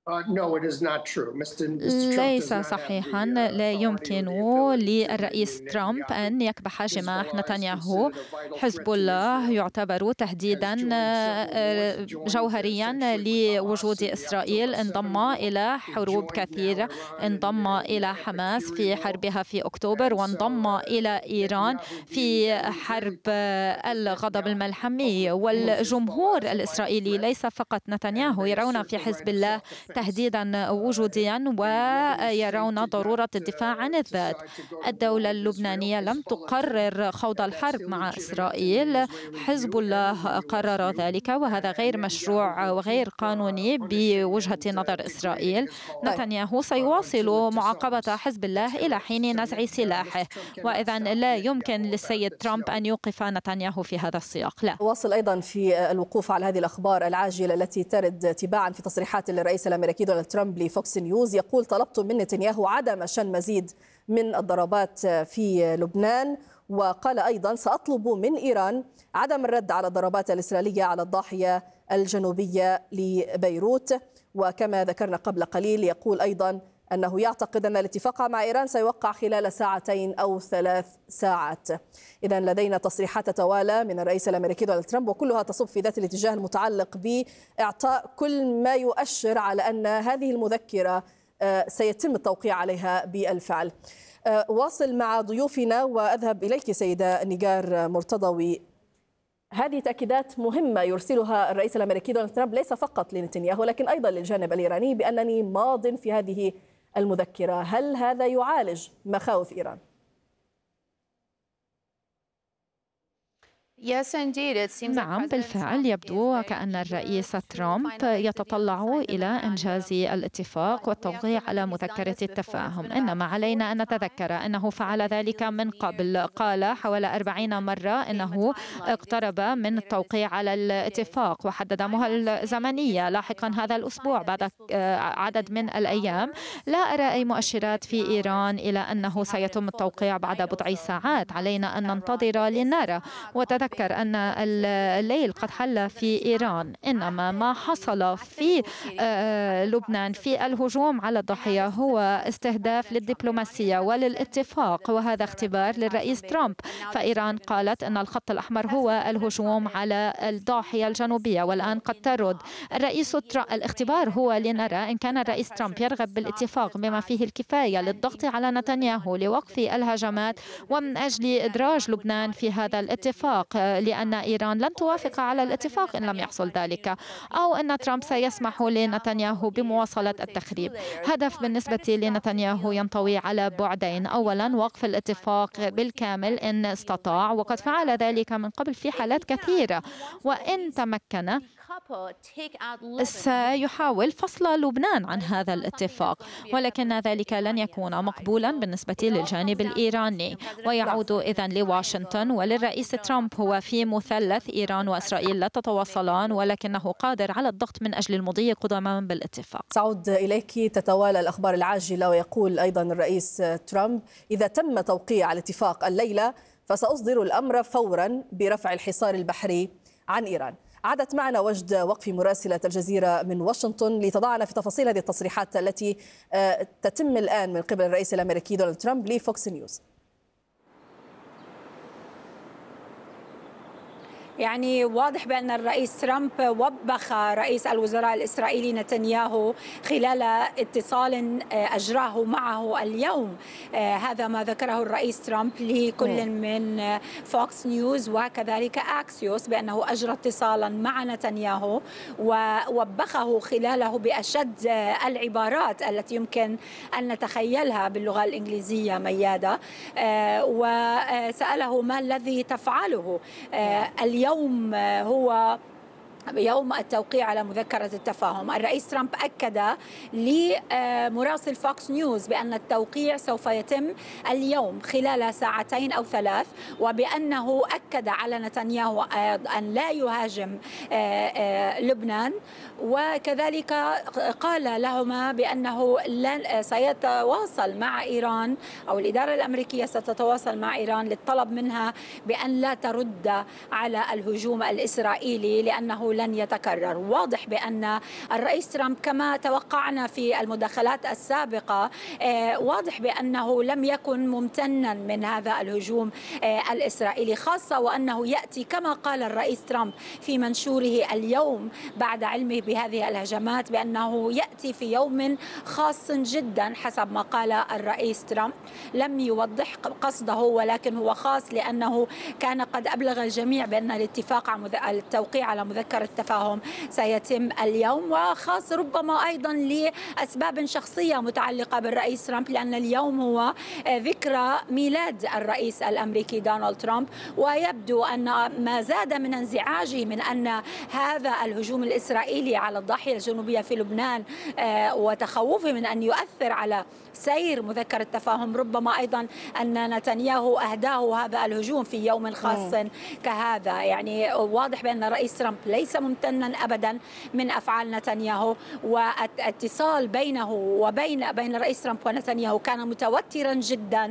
ليس صحيحا. لا يمكن للرئيس ترامب أن يكبح جماح نتنياهو. حزب الله يعتبر تهديدا جوهريا لوجود إسرائيل. انضم إلى حروب كثيرة، انضم إلى حماس في حربها في أكتوبر، وانضم إلى إيران في حرب الغضب الملحمي. والجمهور الإسرائيلي ليس فقط نتنياهو يرون في حزب الله تهديدا وجوديا، ويرون ضرورة الدفاع عن الذات. الدولة اللبنانية لم تقرر خوض الحرب مع إسرائيل، حزب الله قرر ذلك، وهذا غير مشروع وغير قانوني بوجهة نظر إسرائيل. نتنياهو سيواصل معاقبة حزب الله إلى حين نزع سلاحه، وإذا لا يمكن للسيد ترامب أن يوقف نتنياهو في هذا السياق. لا. واصل أيضا في الوقوف على هذه الأخبار العاجلة التي ترد تباعا في تصريحات للرئيس الأمريكي دونالد ترامب لفوكس نيوز. يقول: طلبت من نتنياهو عدم شن مزيد من الضربات في لبنان. وقال أيضا: سأطلب من إيران عدم الرد على الضربات الإسرائيلية على الضاحية الجنوبية لبيروت. وكما ذكرنا قبل قليل يقول أيضا أنه يعتقد أن الاتفاق مع إيران سيوقع خلال 2 أو 3 ساعات. إذن لدينا تصريحات تتوالى من الرئيس الأمريكي دونالد ترامب، وكلها تصب في ذات الاتجاه المتعلق بإعطاء كل ما يؤشر على أن هذه المذكرة سيتم التوقيع عليها بالفعل. واصل مع ضيوفنا وأذهب إليك سيدة نيجار مرتضوي. هذه تأكيدات مهمة يرسلها الرئيس الأمريكي دونالد ترامب ليس فقط لنتنياهو لكن أيضا للجانب الإيراني بأنني ماض في هذه المذكرة. هل هذا يعالج مخاوف إيران؟ نعم، بالفعل يبدو كأن الرئيس ترامب يتطلع إلى إنجاز الاتفاق والتوقيع على مذكرة التفاهم. إنما علينا أن نتذكر أنه فعل ذلك من قبل. قال حوالي 40 مرة أنه اقترب من التوقيع على الاتفاق، وحدد مهلة زمنية لاحقا هذا الأسبوع بعد عدد من الأيام. لا أرى أي مؤشرات في إيران إلى أنه سيتم التوقيع بعد بضع ساعات. علينا أن ننتظر لنرى. وتذكر أن الليل قد حل في إيران، إنما ما حصل في لبنان في الهجوم على الضحية هو استهداف للدبلوماسية وللاتفاق، وهذا اختبار للرئيس ترامب. فإيران قالت أن الخط الأحمر هو الهجوم على الضاحية الجنوبية، والآن قد ترد الاختبار هو لنرى إن كان الرئيس ترامب يرغب بالاتفاق بما فيه الكفاية للضغط على نتنياهو لوقف الهجمات ومن أجل إدراج لبنان في هذا الاتفاق، لأن إيران لن توافق على الاتفاق إن لم يحصل ذلك، أو أن ترامب سيسمح لنتنياهو بمواصلة التخريب. هدف بالنسبة لنتنياهو ينطوي على بعدين: أولا وقف الاتفاق بالكامل إن استطاع، وقد فعل ذلك من قبل في حالات كثيرة، وإن تمكن سيحاول فصل لبنان عن هذا الاتفاق، ولكن ذلك لن يكون مقبولا بالنسبة للجانب الإيراني. ويعود إذن لواشنطن وللرئيس ترامب. هو في مثلث إيران وإسرائيل لا تتواصلان، ولكنه قادر على الضغط من أجل المضي قدما بالاتفاق. سأعود إليك. تتوالى الأخبار العاجلة، ويقول أيضا الرئيس ترامب: إذا تم توقيع الاتفاق الليلة فسأصدر الأمر فورا برفع الحصار البحري عن إيران. عادت معنا وجد وقفي مراسلة الجزيرة من واشنطن لتضعنا في تفاصيل هذه التصريحات التي تتم الآن من قبل الرئيس الأمريكي دونالد ترامب لفوكس نيوز. يعني واضح بأن الرئيس ترامب وبخ رئيس الوزراء الإسرائيلي نتنياهو خلال اتصال أجراه معه اليوم. هذا ما ذكره الرئيس ترامب لكل من فوكس نيوز وكذلك أكسيوس، بأنه أجرى اتصالا مع نتنياهو ووبخه خلاله بأشد العبارات التي يمكن أن نتخيلها باللغة الإنجليزية ميادة، وسأله ما الذي تفعله. اليوم هو يوم التوقيع على مذكرة التفاهم. الرئيس ترامب أكد لمراسل فوكس نيوز بأن التوقيع سوف يتم اليوم خلال 2 أو 3، وبأنه أكد على نتنياهو أن لا يهاجم لبنان، وكذلك قال لهما بأنه سيتواصل مع إيران، أو الإدارة الأمريكية ستتواصل مع إيران للطلب منها بأن لا ترد على الهجوم الإسرائيلي، لأنه لن يتكرر. واضح بأن الرئيس ترامب كما توقعنا في المداخلات السابقة واضح بأنه لم يكن ممتنا من هذا الهجوم الإسرائيلي، خاصة وأنه يأتي كما قال الرئيس ترامب في منشوره اليوم بعد علمه بهذه الهجمات بأنه يأتي في يوم خاص جدا حسب ما قال الرئيس ترامب. لم يوضح قصده ولكن هو خاص لأنه كان قد أبلغ الجميع بأن التوقيع على مذكرة تفاهم سيتم اليوم، وخاص ربما أيضا لأسباب شخصية متعلقة بالرئيس ترامب لأن اليوم هو ذكرى ميلاد الرئيس الأمريكي دونالد ترامب، ويبدو أن ما زاد من انزعاجه من أن هذا الهجوم الإسرائيلي على الضاحية الجنوبية في لبنان وتخوفه من أن يؤثر على سير مذكرة التفاهم، ربما أيضا أن نتنياهو أهداه هذا الهجوم في يوم خاص كهذا. يعني واضح بأن الرئيس ترامب ليس ممتنا أبدا من أفعال نتنياهو، واتصال بينه وبين الرئيس ترامب ونتنياهو كان متوترا جدا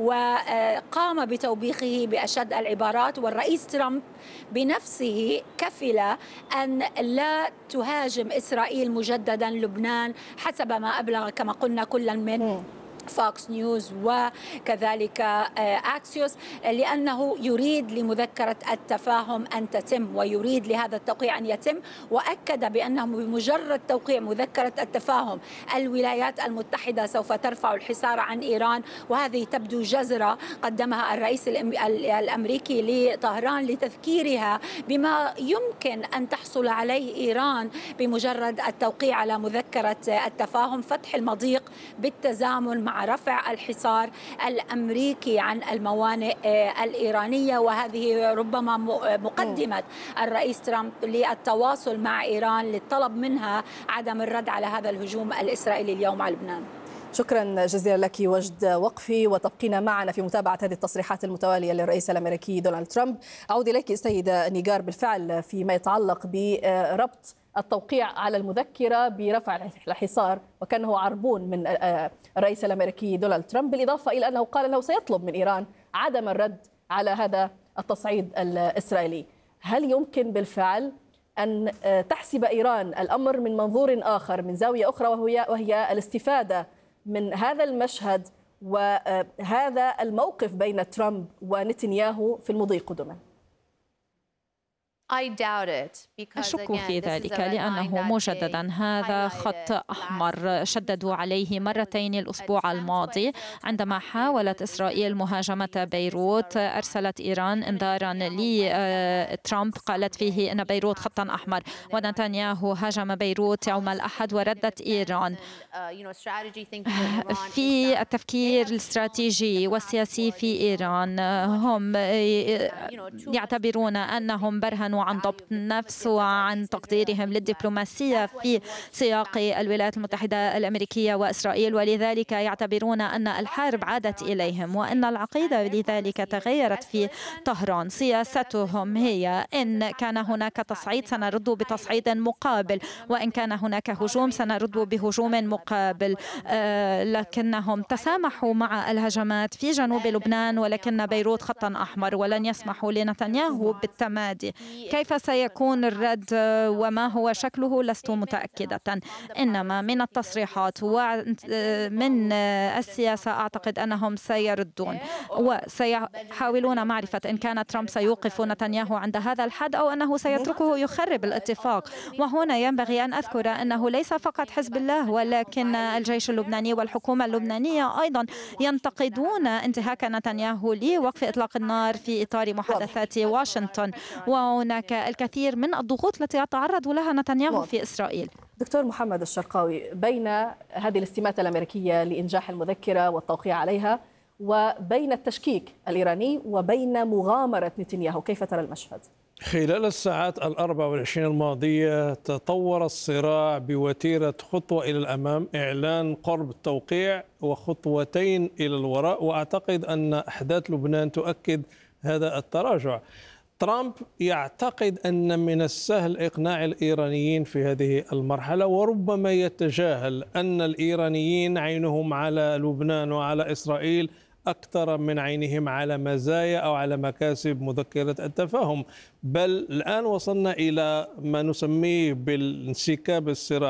وقام بتوبيخه بأشد العبارات، والرئيس ترامب بنفسه كفل أن لا تهاجم إسرائيل مجددا لبنان حسب ما أبلغ كما قلنا كلا من فوكس نيوز وكذلك أكسيوس، لأنه يريد لمذكرة التفاهم أن تتم ويريد لهذا التوقيع أن يتم، وأكد بأنه بمجرد توقيع مذكرة التفاهم الولايات المتحدة سوف ترفع الحصار عن إيران. وهذه تبدو جزرة قدمها الرئيس الأمريكي لطهران لتذكيرها بما يمكن أن تحصل عليه إيران بمجرد التوقيع على مذكرة التفاهم، فتح المضيق بالتزامن مع رفع الحصار الأمريكي عن الموانئ الإيرانية. وهذه ربما مقدمة الرئيس ترامب للتواصل مع إيران للطلب منها عدم الرد على هذا الهجوم الإسرائيلي اليوم على لبنان. شكرا جزيلا لك وجد وقفي، وتبقين معنا في متابعة هذه التصريحات المتوالية للرئيس الأمريكي دونالد ترامب. أعود إليك سيدة نيجار، بالفعل فيما يتعلق بربط التوقيع على المذكرة برفع الحصار وكانه عربون من الرئيس الأمريكي دونالد ترامب، بالإضافة إلى أنه قال أنه سيطلب من إيران عدم الرد على هذا التصعيد الإسرائيلي. هل يمكن بالفعل أن تحسب إيران الأمر من منظور آخر، من زاوية أخرى، وهي الاستفادة من هذا المشهد وهذا الموقف بين ترامب ونتنياهو في المضي قدما؟ أشك في ذلك لأنه مجددا هذا خط أحمر شددوا عليه مرتين الأسبوع الماضي. عندما حاولت إسرائيل مهاجمة بيروت أرسلت إيران إنذارا لترامب قالت فيه أن بيروت خط أحمر، ونتنياهو هاجم بيروت يوم الأحد وردت إيران. في التفكير الاستراتيجي والسياسي في إيران هم يعتبرون أنهم برهنوا عن ضبط النفس وعن تقديرهم للدبلوماسية في سياق الولايات المتحدة الأمريكية وإسرائيل، ولذلك يعتبرون أن الحرب عادت إليهم وأن العقيدة لذلك تغيرت في طهران. سياستهم هي إن كان هناك تصعيد سنرد بتصعيد مقابل، وإن كان هناك هجوم سنرد بهجوم مقابل. لكنهم تسامحوا مع الهجمات في جنوب لبنان، ولكن بيروت خط أحمر ولن يسمحوا لنتنياهو بالتمادي. كيف سيكون الرد وما هو شكله لست متأكدة، إنما من التصريحات ومن السياسة أعتقد أنهم سيردون وسيحاولون معرفة إن كان ترامب سيوقف نتنياهو عند هذا الحد أو أنه سيتركه يخرب الاتفاق. وهنا ينبغي أن أذكر أنه ليس فقط حزب الله ولكن الجيش اللبناني والحكومة اللبنانية أيضا ينتقدون انتهاك نتنياهو لوقف إطلاق النار في إطار محادثات واشنطن، وهناك الكثير من الضغوط التي يتعرض لها نتنياهو في إسرائيل. دكتور محمد الشرقاوي، بين هذه الاستماتة الأمريكية لإنجاح المذكرة والتوقيع عليها وبين التشكيك الإيراني وبين مغامرة نتنياهو، كيف ترى المشهد؟ خلال الساعات 24 الماضية تطور الصراع بوتيرة خطوة إلى الأمام، إعلان قرب التوقيع، وخطوتين إلى الوراء، وأعتقد أن أحداث لبنان تؤكد هذا التراجع. ترامب يعتقد أن من السهل إقناع الإيرانيين في هذه المرحلة، وربما يتجاهل أن الإيرانيين عينهم على لبنان وعلى إسرائيل أكثر من عينهم على مزايا أو على مكاسب مذكرة التفاهم، بل الآن وصلنا إلى ما نسميه بالانسكاب الصراع